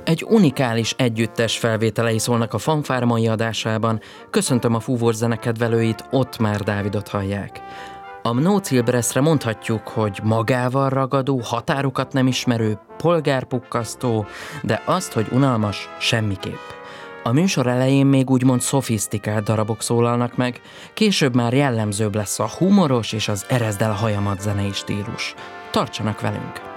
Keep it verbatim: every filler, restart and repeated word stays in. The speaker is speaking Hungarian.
Egy unikális együttes felvételei szólnak a Fanfár mai adásában. Köszöntöm a fúvós zenekedvelőit, Ottmár Dávidot hallják. A Mnocilbresztre mondhatjuk, hogy magával ragadó, határokat nem ismerő, polgárpukkasztó, de azt, hogy unalmas, semmiképp. A műsor elején még úgymond szofisztikált darabok szólalnak meg, később már jellemzőbb lesz a humoros és az ereszd el a hajamat zenei stílus. Tartsanak velünk!